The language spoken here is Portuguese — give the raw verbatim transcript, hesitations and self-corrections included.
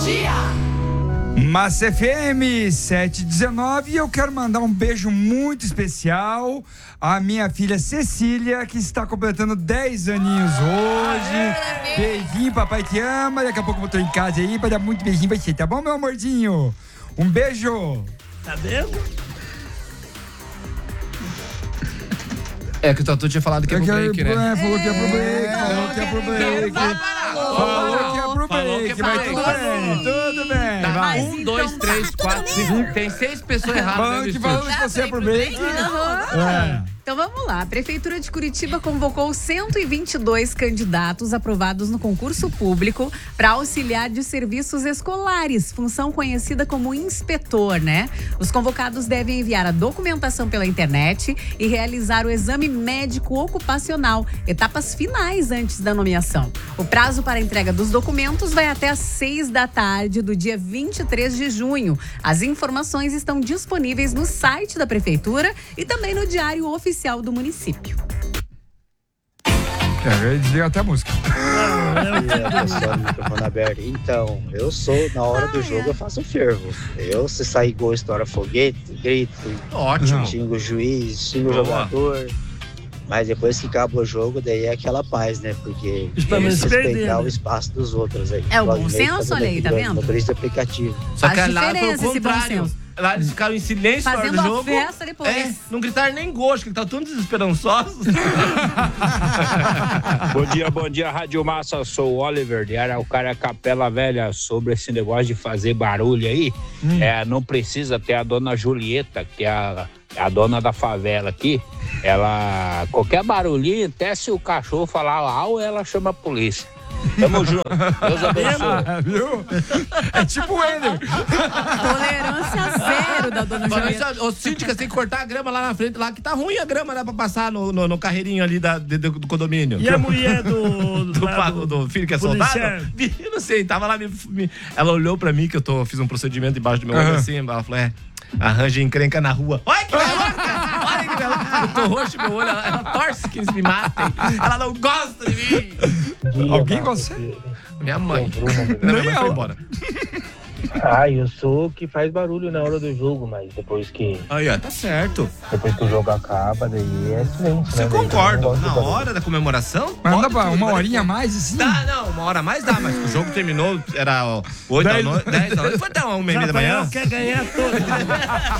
dia! Massa F M sete dezenove, e eu quero mandar um beijo muito especial à minha filha Cecília, que está completando dez aninhos hoje. Beijinho, papai te ama. Daqui a pouco eu tô em casa aí para dar muito beijinho pra você, tá bom, meu amorzinho? Um beijo. Tá vendo? É que o Tatu tinha falado que é pro break, né? É, falou que é pro break, falou que é pro break. Falou que é pro break, mas tudo bem, tudo bem. Tá, Vai. um, dois, três, quatro, cinco. Tem seis pessoas erradas. Falando que falou que você é pro break. É. Então vamos lá. A Prefeitura de Curitiba convocou cento e vinte e dois candidatos aprovados no concurso público para auxiliar de serviços escolares, função conhecida como inspetor, né? Os convocados devem enviar a documentação pela internet e realizar o exame médico ocupacional, etapas finais antes da nomeação. O prazo para a entrega dos documentos vai até às seis da tarde do dia vinte e três de junho. As informações estão disponíveis no site da Prefeitura e também no Diário Oficial do município. É, eu desligo até a música. Pessoal, microfone aberto. Então, eu sou, na hora do jogo, eu faço fervo. Eu, se sair gol, estoura foguete, grito, Ótimo. xingo o juiz, xingo o Boa. jogador. Mas depois que acaba o jogo, daí é aquela paz, né? Porque Isso pra tem que não se perder, respeitar né? o espaço dos outros aí. É o Igual bom o Ney senso, fazendo olha aí, aqui tá do vendo? Motorista de aplicativo. Só que Faz lá foi o diferença esse bom contrário. senso. Lá eles ficaram em silêncio na hora Fazendo do a jogo. festa depois. É, não gritaram nem gol, acho que estavam todos desesperançosos. Bom dia, bom dia, Rádio Massa, sou o Oliver de Araucária, Capela Velha. Sobre esse negócio de fazer barulho aí, hum. é, não precisa ter a dona Julieta, que é a, a dona da favela aqui. Ela, qualquer barulhinho, até se o cachorro falar lá, ela chama a polícia. Tamo junto, Deus abençoe. Viu? É tipo o Ender. Tolerância zero da dona Julieta. Ô, síndica, tem que cortar a grama lá na frente, lá que tá ruim a grama, né, pra passar no, no, no carreirinho ali da, de, do, do condomínio. E a mulher do... Do, lá do, do filho que é soldado? policial? Eu não sei, tava lá, me, me, ela olhou pra mim, que eu tô, fiz um procedimento embaixo do meu olho Uhum. assim, ela falou, é, arranja encrenca na rua. Olha que louca! Olha que louca! Eu tô roxo meu olho, ela, ela torce que eles me matem. Ela não gosta de mim. Dia, Alguém mano, consegue? Minha mãe. Comprou uma- Não, minha mãe Nem foi ela. embora. Ah, eu sou o que faz barulho na hora do jogo, mas depois que, Aí, ó, tá certo. depois que o jogo acaba, daí é silêncio. Você né? Daí eu concorda? não gosto de Na barulho. hora da comemoração? Mas dá pode pra tudo, uma mas horinha a depois- mais, assim? Dá, não, uma hora a mais dá, mas o jogo terminou, era oito da Dez- noite, dez da noite, foi até uma e meia da manhã. Rafael quer ganhar tudo.